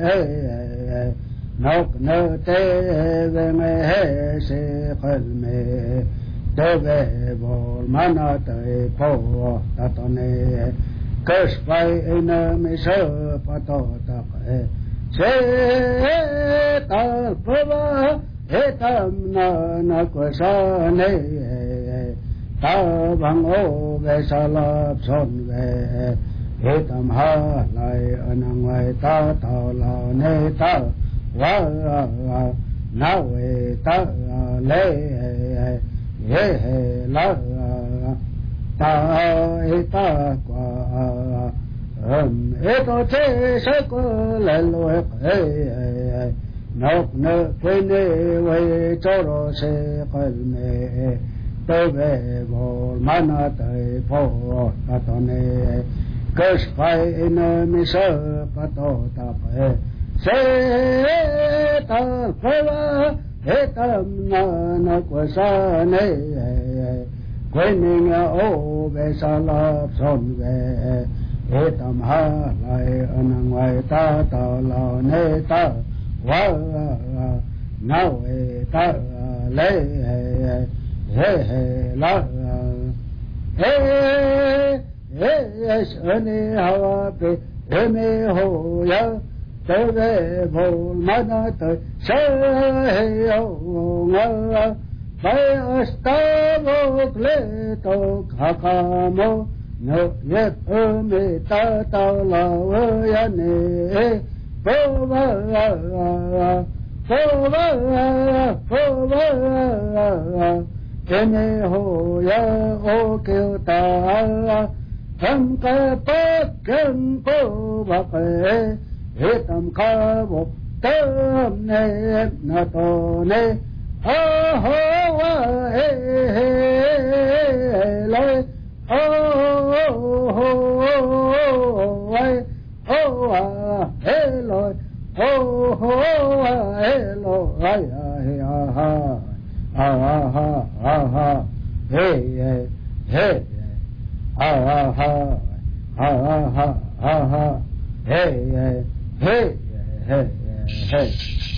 nóc nơ tê về mê sẽ khẩn mê tê về vô mana tê phô ta tôn nê cơ spai ina mi sơ pa to ta kê sẽ ta phô he tam na kwa sa nê ta bằng ô về sa lạp son về he tam ha lại anh ngoài ta tao lao nê ta wa na we ta le he la ta ta qua to che sa ko le lo nóc nơ quên quay cho rồi sẽ quen mẹ tới về vô mana tới phố ta tôn nè cơ phải nên mi sơ pa to ta phải sẽ ta phải hết tâm na của sa nè quên mình ô về sa lạp son về hết tâm ha lại anh ngoài ta tao lao nè ta wa na we ta le he la he shani hawa pe me ho ya te ve vol mana te sa he o nga pai asta vo kle to khakamo no yet me ta ta la ya ne phô thế này hồ ya ô kêu ta thầm ca bát chân cô bạc hết tầm ca một tâm này na to này ho ho he lại ho hello hello hey hey hey hey hey